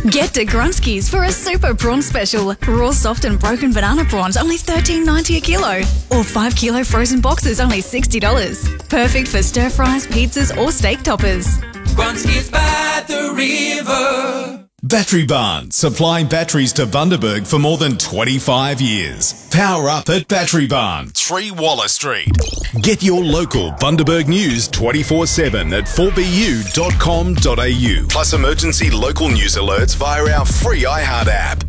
Get to Grunski's for a super prawn special. Raw, soft and broken banana prawns only $13.90 a kilo. Or 5 kilo frozen boxes only $60. Perfect for stir fries, pizzas or steak toppers. Grunski's by the river. Battery Barn, supplying batteries to Bundaberg for more than 25 years. Power up at Battery Barn, 3 Waller Street. Get your local Bundaberg news 24/7 at 4bu.com.au. Plus emergency local news alerts via our free iHeart app.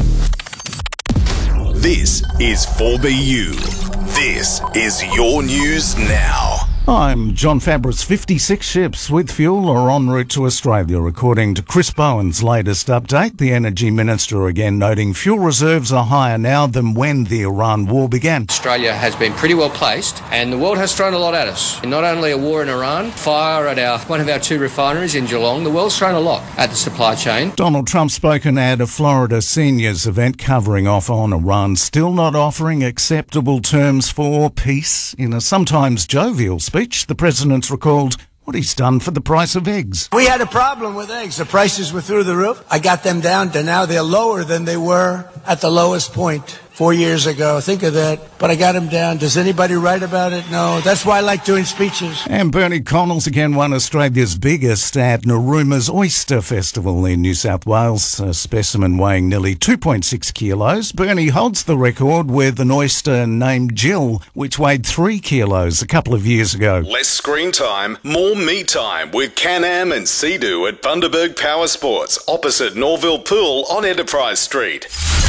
This is 4BU. This is your news now. I'm John Fabris. 56 ships with fuel are en route to Australia, according to Chris Bowen's latest update. The Energy Minister again noting fuel reserves are higher now than when the Iran war began. Australia has been pretty well placed, and the world has thrown a lot at us. Not only a war in Iran, fire at one of our 2 refineries in Geelong, the world's thrown a lot at the supply chain. Donald Trump spoken at a Florida seniors event covering off on Iran, still not offering acceptable terms for peace. In a sometimes jovial speech, the president's recalled what he's done for the price of eggs. We had a problem with eggs. The prices were through the roof. I got them down to now they're lower than they were at the lowest point 4 years ago. Think of that. But I got them down. Does anybody write about it? No. That's why I like doing speeches. And Bernie Connells again won Australia's biggest at Naruma's Oyster Festival in New South Wales, a specimen weighing nearly 2.6 kilos. Bernie holds the record with an oyster named Jill, which weighed 3 kilos a couple of years ago. Less screen time, more me time with Can-Am and Sea-Doo at Bundaberg Power Sports, opposite Norville Pool on Enterprise Street.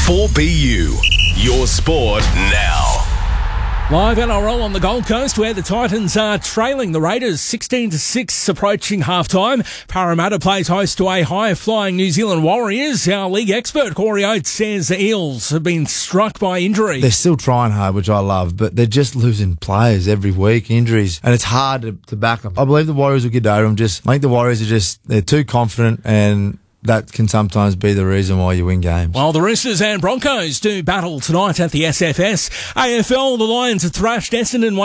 4BU, your sport now. Live NRL on the Gold Coast, where the Titans are trailing the Raiders 16-6 approaching halftime. Parramatta plays host to a high-flying New Zealand Warriors. Our league expert Corey Oates says the Eels have been struck by injury. They're still trying hard, which I love, but they're just losing players every week, injuries, and it's hard to back them. I believe the Warriors will get over them. I think the Warriors they're too confident, and that can sometimes be the reason why you win games. While the Roosters and Broncos do battle tonight at the SFS. AFL, the Lions have thrashed Essendon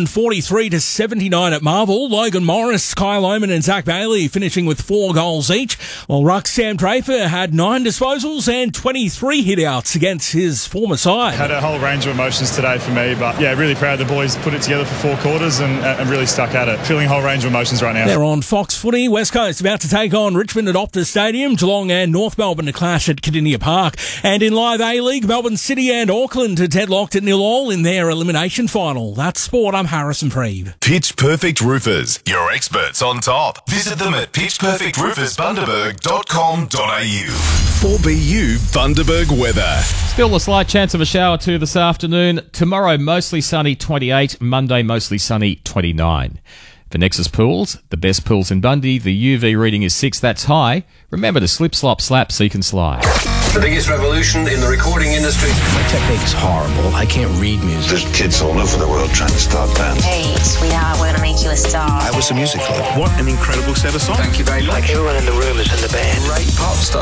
143-79 at Marvel. Logan Morris, Kyle Oman and Zach Bailey finishing with 4 goals each, while Ruck Sam Draper had 9 disposals and 23 hit-outs against his former side. Had a whole range of emotions today for me, but yeah, really proud the boys put it together for 4 quarters and really stuck at it. Feeling a whole range of emotions right now. They're on Fox Footy. West Coast about to take on Richmond at Optus Stadium. Geelong and North Melbourne to clash at Kardinia Park. And in Live A-League, Melbourne City and Auckland are deadlocked at 0-0 in their elimination final. That's sport. I'm Harrison Preeb. Pitch Perfect Roofers, your experts on top. Visit them at pitchperfectroofersbundaberg.com.au. 4BU Bundaberg weather. Still a slight chance of a shower too this afternoon. Tomorrow, mostly sunny, 28. Monday, mostly sunny, 29. For Nexus Pools, the best pools in Bundy, the UV reading is 6. That's high. Remember to slip, slop, slap, seek and slide. The biggest revolution in the recording industry. My technique's horrible. I can't read music. There's kids all over the world trying to start bands. Hey, sweetheart, we're going to make you a star. I was a music club. What an incredible set of songs. Thank you very much. Like everyone in the room is in the band. Great pop star.